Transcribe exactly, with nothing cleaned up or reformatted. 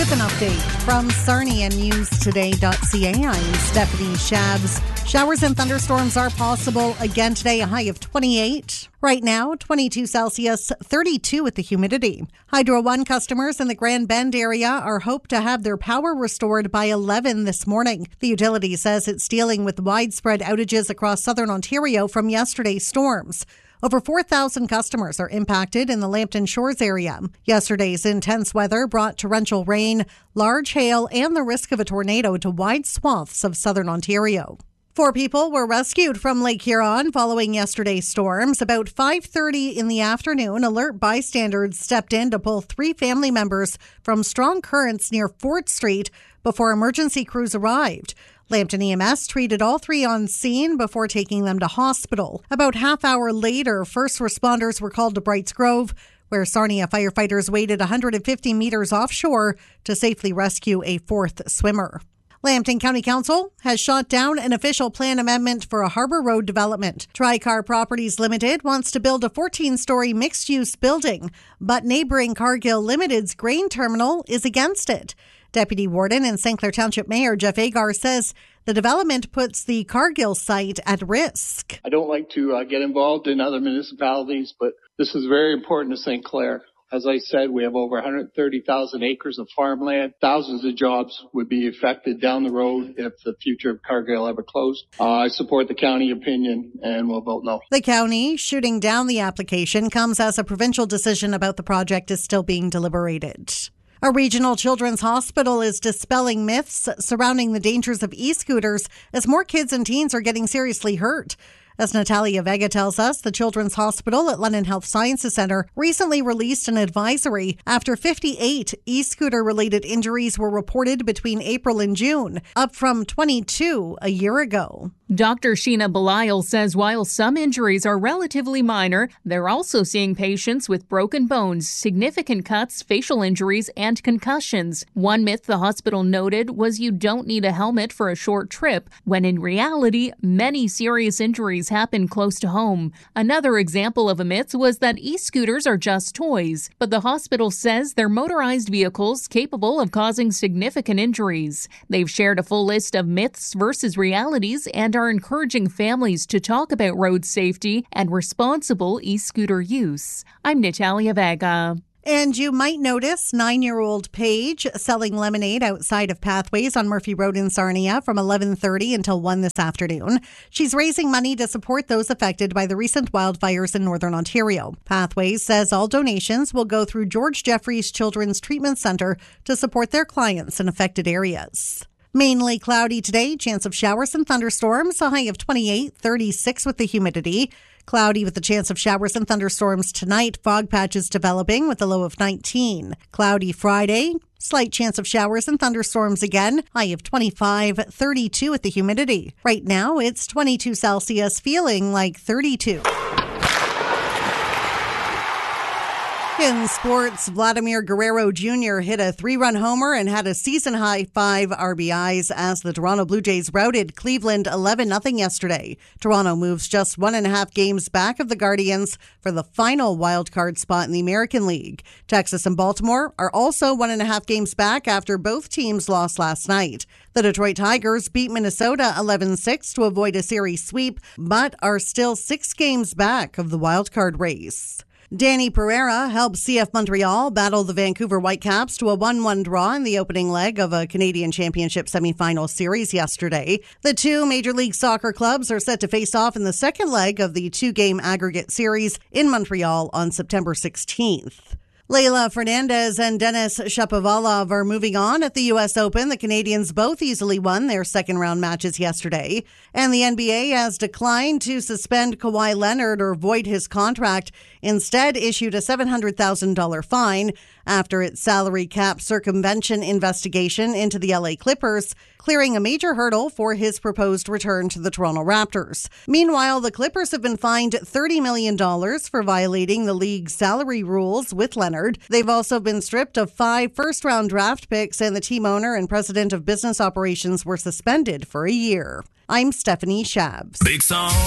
with an update from Sarnia News Today dot C A. I'm Stephanie Shabs. Showers and thunderstorms are possible again today, a high of twenty-eight. Right now, twenty-two Celsius, thirty-two with the humidity. Hydro One customers in the Grand Bend area are hoped to have their power restored by eleven this morning. The utility says it's dealing with widespread outages across southern Ontario from yesterday's storms. Over four thousand customers are impacted in the Lambton Shores area. Yesterday's intense weather brought torrential rain, large hail, and the risk of a tornado to wide swaths of southern Ontario. Four people were rescued from Lake Huron following yesterday's storms. About five thirty in the afternoon, alert bystanders stepped in to pull three family members from strong currents near Fort Street before emergency crews arrived. Lambton E M S treated all three on scene before taking them to hospital. About half hour later, first responders were called to Brights Grove, where Sarnia firefighters waited one hundred fifty meters offshore to safely rescue a fourth swimmer. Lambton County Council has shot down an official plan amendment for a Harbour Road development. Tricar Properties Limited wants to build a fourteen-story mixed-use building, but neighbouring Cargill Limited's grain terminal is against it. Deputy Warden and Saint Clair Township Mayor Jeff Agar says the development puts the Cargill site at risk. I don't like to uh, get involved in other municipalities, but this is very important to Saint Clair. As I said, we have over one hundred thirty thousand acres of farmland. Thousands of jobs would be affected down the road if the future of Cargill ever closed. Uh, I support the county opinion and will vote no. The county shooting down the application comes as a provincial decision about the project is still being deliberated. A regional children's hospital is dispelling myths surrounding the dangers of e-scooters as more kids and teens are getting seriously hurt. As Natalia Vega tells us, the Children's Hospital at London Health Sciences Centre recently released an advisory after fifty-eight e-scooter-related injuries were reported between April and June, up from twenty-two a year ago. Doctor Sheena Belisle says while some injuries are relatively minor, they're also seeing patients with broken bones, significant cuts, facial injuries, and concussions. One myth the hospital noted was you don't need a helmet for a short trip, when in reality, many serious injuries happen close to home. Another example of a myth was that e-scooters are just toys, but the hospital says they're motorized vehicles capable of causing significant injuries. They've shared a full list of myths versus realities and are encouraging families to talk about road safety and responsible e-scooter use. I'm Natalia Vega. And you might notice nine-year-old Paige selling lemonade outside of Pathways on Murphy Road in Sarnia from eleven thirty until one this afternoon. She's raising money to support those affected by the recent wildfires in Northern Ontario. Pathways says all donations will go through George Jeffreys Children's Treatment Centre to support their clients in affected areas. Mainly cloudy today, chance of showers and thunderstorms, a high of twenty-eight, thirty-six with the humidity. Cloudy with the chance of showers and thunderstorms tonight, fog patches developing with a low of nineteen. Cloudy Friday, slight chance of showers and thunderstorms again, high of twenty-five, thirty-two with the humidity. Right now, it's twenty-two Celsius, feeling like thirty-two. In sports, Vladimir Guerrero Junior hit a three-run homer and had a season-high five R B Is as the Toronto Blue Jays routed Cleveland eleven nothing yesterday. Toronto moves just one and a half games back of the Guardians for the final wildcard spot in the American League. Texas and Baltimore are also one and a half games back after both teams lost last night. The Detroit Tigers beat Minnesota eleven six to avoid a series sweep, but are still six games back of the wildcard race. Danny Pereira helped C F Montreal battle the Vancouver Whitecaps to a one one draw in the opening leg of a Canadian Championship semifinal series yesterday. The two Major League Soccer clubs are set to face off in the second leg of the two-game aggregate series in Montreal on September sixteenth. Leylah Fernandez and Denis Shapovalov are moving on at the U S Open. The Canadians both easily won their second-round matches yesterday. And the N B A has declined to suspend Kawhi Leonard or void his contract, instead issued a seven hundred thousand dollars fine after its salary cap circumvention investigation into the L A Clippers, clearing a major hurdle for his proposed return to the Toronto Raptors. Meanwhile, the Clippers have been fined thirty million dollars for violating the league's salary rules with Leonard. They've also been stripped of five first-round draft picks, and the team owner and president of business operations were suspended for a year. I'm Stephanie Shabs. Big song.